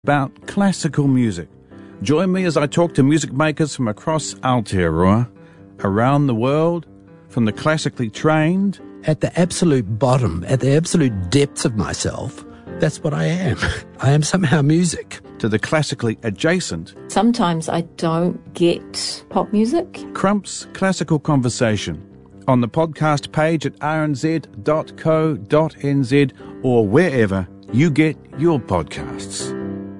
about classical music. Join me as I talk to music makers from across Aotearoa, around the world, from the classically trained. At the absolute bottom, at the absolute depths of myself, that's what I am. I am somehow music. To the classically adjacent. Sometimes I don't get pop music. Crump's Classical Conversation on the podcast page at rnz.co.nz or wherever you get your podcasts.